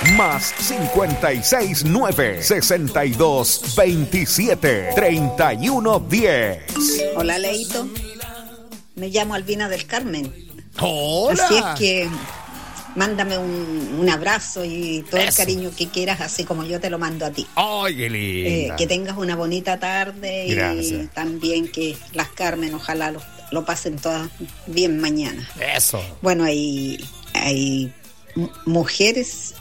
Más 569-6227-3110. Hola, Leito. Me llamo Albina del Carmen. Hola. Así es que mándame un abrazo y todo el cariño que quieras, así como yo te lo mando a ti. ¡Ay, qué linda! Que tengas una bonita tarde. Gracias. Y también que las Carmen ojalá lo pasen todas bien mañana. Eso. Bueno, hay mujeres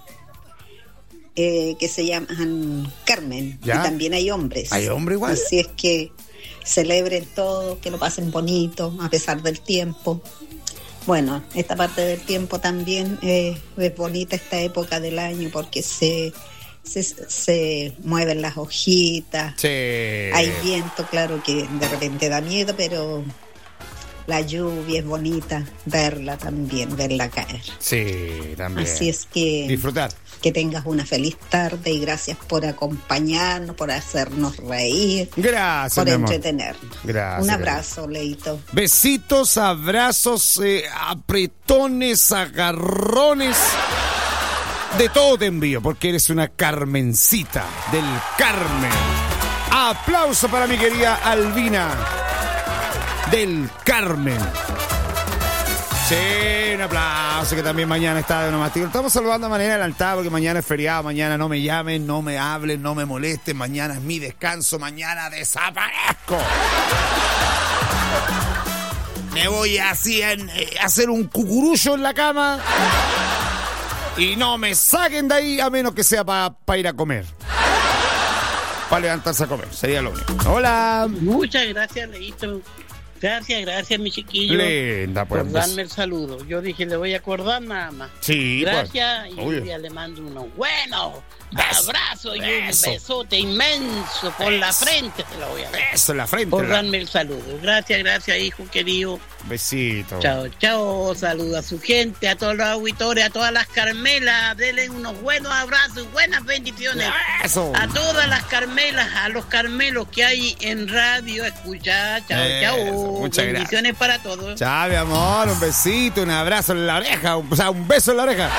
que se llaman Carmen. ¿Ya? Y también hay hombres. ¿Hay hombre igual? Así es que celebren todo, que lo pasen bonito a pesar del tiempo. Bueno, esta parte del tiempo también es bonita, esta época del año, porque se mueven las hojitas. Sí. Hay viento, claro que de repente da miedo, pero la lluvia es bonita, verla también, verla caer. Sí, también. Así es que disfrutar. Que tengas una feliz tarde y gracias por acompañarnos, por hacernos reír, Gracias, por mi amor. entretenernos. Gracias. Un abrazo, Leito. Besitos, abrazos, apretones, agarrones. De todo te envío, porque eres una Carmencita del Carmen. Aplauso para mi querida Albina del Carmen. Sí, un aplauso, que también mañana está de onomástico. Estamos saludando de manera adelantada porque mañana es feriado, mañana no me llamen, no me hablen, no me molesten, mañana es mi descanso, mañana desaparezco. Me voy así a hacer un cucurullo en la cama y no me saquen de ahí a menos que sea para ir a comer. Para levantarse a comer, sería lo único. Hola. Muchas gracias, Leito. Gracias, mi chiquillo. Linda, pues. Por darme el saludo. Yo dije, le voy a acordar nada más. Sí, gracias, pues. Y hoy día le mando unos buenos abrazos y un besote inmenso por la frente. Te lo voy a dar. Beso en la frente. Por darme el saludo. Gracias, hijo querido. Besito. Chao. Saluda a su gente, a todos los auditores, a todas las Carmelas. Denle unos buenos abrazos, buenas bendiciones. Eso. A todas las Carmelas, a los Carmelos que hay en radio. Escucha, chao. Muchas bendiciones gracias para todos. Chao, mi amor, un besito, un abrazo en la oreja, o sea, un beso en la oreja.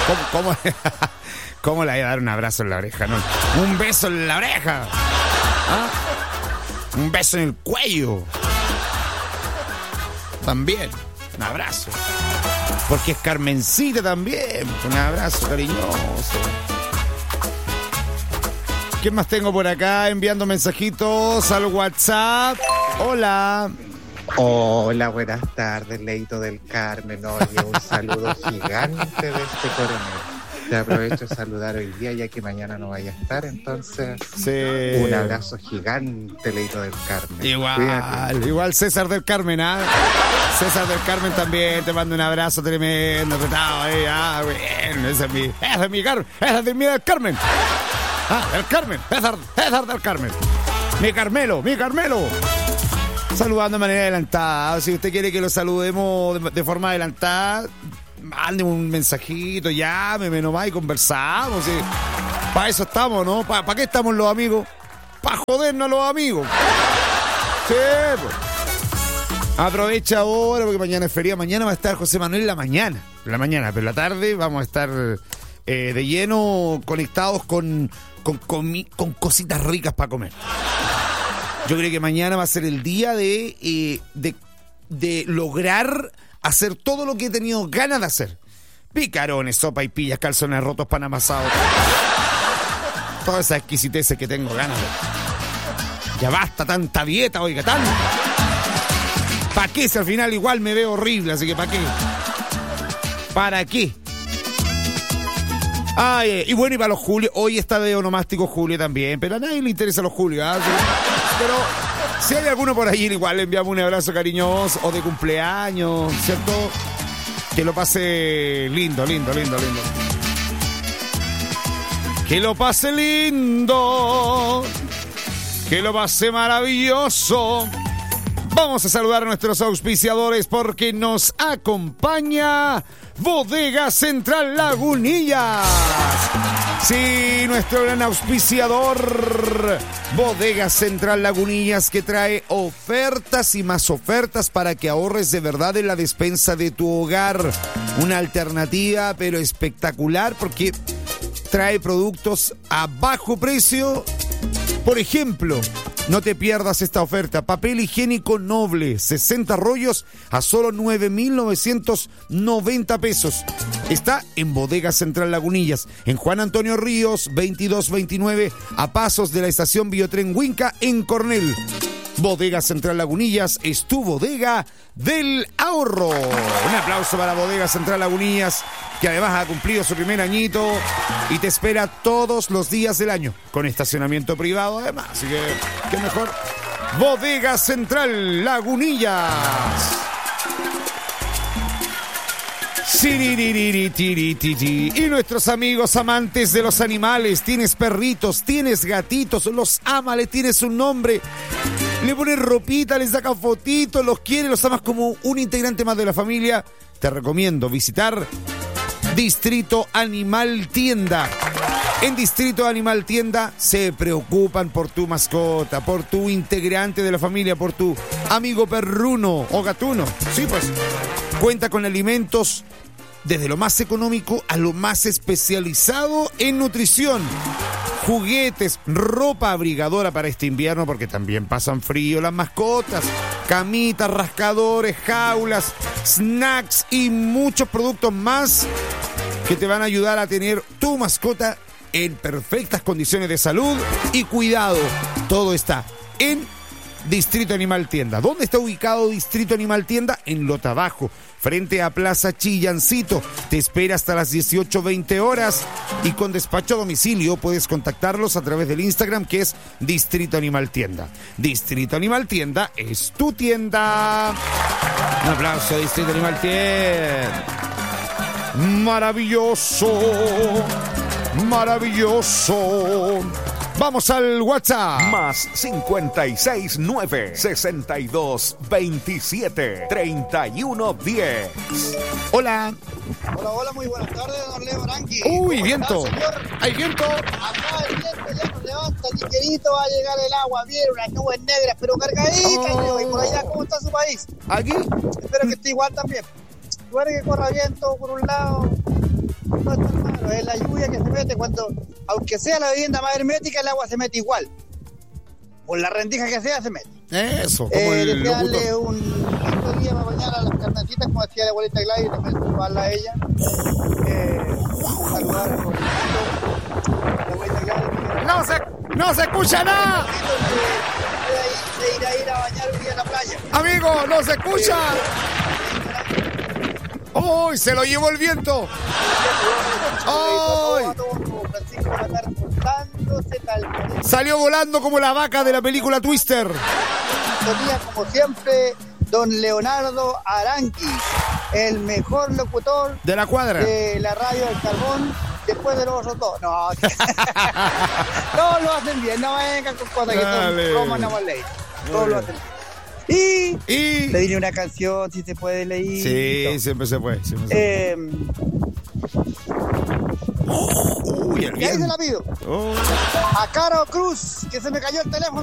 ¿Cómo le voy a dar un abrazo en la oreja? No, un beso en la oreja. ¿Ah? Un beso en el cuello. También, un abrazo. Porque es Carmencita también. Un abrazo cariñoso. ¿Qué más tengo por acá? Enviando mensajitos al WhatsApp. Hola. Hola, buenas tardes, Leito del Carmen. Oye, un saludo gigante de este coronel. Te aprovecho de saludar hoy día, ya que mañana no vaya a estar, entonces sí. Un abrazo gigante, Leito del Carmen. Igual César del Carmen, ¿ah? César del Carmen también te mando un abrazo tremendo, retado ahí, bueno, ese es mi Carmen, ese es mi del Carmen. Del Carmen, César del Carmen. Mi Carmelo. Saludando de manera adelantada. Si usted quiere que lo saludemos de forma adelantada, mande un mensajito, llámeme nomás y conversamos. ¿Sí? Para eso estamos, ¿no? ¿Para qué estamos los amigos? Para jodernos a los amigos. Sí, pues. Aprovecha ahora porque mañana es feria. Mañana va a estar José Manuel en la mañana, pero en la tarde vamos a estar de lleno conectados con cositas ricas para comer. Yo creo que mañana va a ser el día de lograr hacer todo lo que he tenido ganas de hacer. Picarones, sopa y pillas, calzones rotos, pan amasado. Todas esas exquisiteces que tengo ganas de. Ya basta tanta dieta, oiga, ¿para qué? Si al final igual me veo horrible, así que ¿para qué? ¿Para qué? Y bueno, y para los Julio, hoy está de onomástico Julio también, pero a nadie le interesa los Julio, ¿ah? Pero si hay alguno por ahí, igual le enviamos un abrazo cariñoso o de cumpleaños, ¿cierto? Que lo pase lindo. Que lo pase lindo. Que lo pase maravilloso. Vamos a saludar a nuestros auspiciadores porque nos acompaña Bodega Central Lagunillas. Sí, nuestro gran auspiciador, Bodega Central Lagunillas, que trae ofertas y más ofertas para que ahorres de verdad en la despensa de tu hogar. Una alternativa, pero espectacular, porque trae productos a bajo precio. Por ejemplo, no te pierdas esta oferta. Papel higiénico Noble, 60 rollos a solo 9.990 pesos. Está en Bodega Central Lagunillas, en Juan Antonio Ríos, 2229, a pasos de la estación Biotren Huinca, en Cornell. Bodega Central Lagunillas es tu bodega del ahorro. Un aplauso para Bodega Central Lagunillas, que además ha cumplido su primer añito y te espera todos los días del año, con estacionamiento privado además. Así que, ¿qué mejor? Bodega Central Lagunillas. Y nuestros amigos amantes de los animales, tienes perritos, tienes gatitos, los amas, le tienes un nombre, le pones ropita, les sacas fotitos, los quieres, los amas como un integrante más de la familia. Te recomiendo visitar Distrito Animal Tienda. En Distrito Animal Tienda se preocupan por tu mascota, por tu integrante de la familia, por tu amigo perruno o gatuno. Sí, pues, cuenta con alimentos desde lo más económico a lo más especializado en nutrición. Juguetes, ropa abrigadora para este invierno, porque también pasan frío las mascotas, camitas, rascadores, jaulas, snacks y muchos productos más que te van a ayudar a tener tu mascota en perfectas condiciones de salud y cuidado. Todo está en Distrito Animal Tienda. ¿Dónde está ubicado Distrito Animal Tienda? En Lota Bajo, frente a Plaza Chillancito. Te espera hasta las 18:20 horas y con despacho a domicilio puedes contactarlos a través del Instagram, que es Distrito Animal Tienda. Distrito Animal Tienda es tu tienda. Un aplauso a Distrito Animal Tienda. Maravilloso, maravilloso. Vamos al WhatsApp. Más 566-962-27-3110. Hola. Hola, hola, muy buenas tardes, don Leo Aranqui. Uy, viento. Está, Hay viento. acá el viento ya nos levanta, ligerito, va a llegar el agua, viene unas nubes negras, pero cargaditas. Oh. Y por allá, ¿cómo está su país? Aquí. Espero que esté igual también. Puede que corra viento por un lado, no es tan malo, es la lluvia que se mete cuando, aunque sea la vivienda más hermética, el agua se mete igual. Por la rendija que sea, se mete. Eso, como el desearle locutor. un lindo día para mañana a las carnecitas, como decía la abuelita Gladys, también saludarla a ella. Saludar a la abuelita Gladys. No se escucha nada. De ir a bañar un día en la playa. Amigo, no se escucha. ¡Uy! Se lo llevó el viento. ¡Ay! Salió volando como la vaca de la película Twister. Como siempre, don Leonardo Aranqui, el mejor locutor de la cuadra de la radio del Carbón, después de los otros dos. No, todos lo hacen bien, no vengan con cosas que son bromas, no más ley. Todos lo hacen bien. Y pedirle una canción, si se puede leer. Sí, siempre se puede. Uy, el y ahí se la pido. A Caro Cruz, que se me cayó el teléfono.